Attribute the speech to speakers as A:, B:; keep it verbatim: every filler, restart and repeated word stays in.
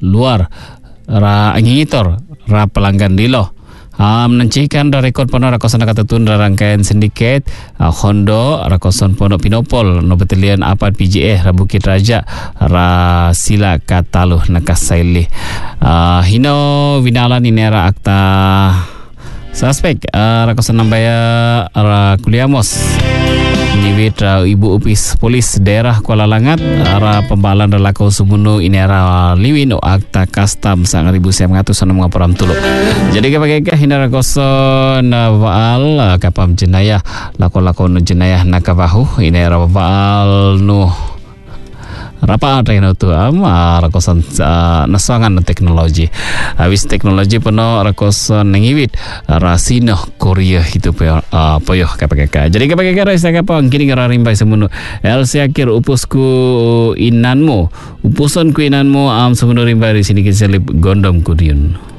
A: luar ra angingitor ra pelanggan dilo. Uh, menancikan da rekod pono rakosan katetun da rangkaian sindiket uh, Hondo rakosan Pondok Pinopol no batalian apad P J A ra Bukit Raja ra sila kataluh nakasaili uh, hino winalan inera akta suspek uh, rakosan nambaya ra Kuliamos Niwit uh, Ibu Upis Polis Daerah Kuala Langat ara pembalan relako sumunu inera liwin o akta kastam sang ribu siam ngatus sono ngaparam tuluk. Jadi kapag hinara koson na vaal uh, kapam jenayah lako-lako no jenayah nakabahu inera vaal no rapa ada yang tu am rakosan uh, nasangan teknologi habis teknologi penuh rakosan nengiwit rasino Korea itu poyo uh, poyo kapag jadi kapag raisa kapang kini gara rimbai semunu el siakir upusku inanmu upusan ku inanmu am semunu rimbai di sini kiselip gondom kudiun.